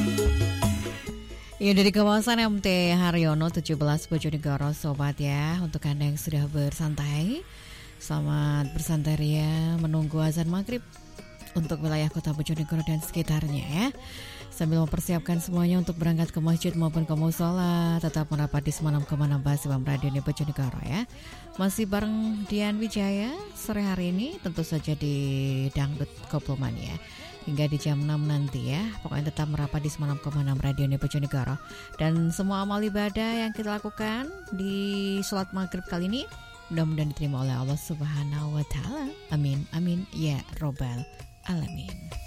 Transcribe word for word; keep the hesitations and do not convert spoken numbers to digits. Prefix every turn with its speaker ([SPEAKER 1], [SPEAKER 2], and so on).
[SPEAKER 1] Ya, dari kawasan M T Haryono tujuh belas Bojonegoro, sobat ya. Untuk Anda yang sudah bersantai, selamat bersantai ya, menunggu azan maghrib untuk wilayah kota Bojonegoro dan sekitarnya ya. Sambil mempersiapkan semuanya untuk berangkat ke masjid maupun ke musola, tetap merapat di sembilan puluh enam koma enam Basibam Radio Bojonegoro ya. Masih bareng Dian Wijaya sore hari ini, tentu saja di Dangdut Koplomania hingga di jam enam nanti ya. Pokoknya tetap merapat di sembilan puluh enam koma enam Radio Bojonegoro. Dan semua amal ibadah yang kita lakukan di sholat maghrib kali ini mudah-mudahan diterima oleh Allah Subhanahu wa Ta'ala. Amin, amin ya robbal alamin.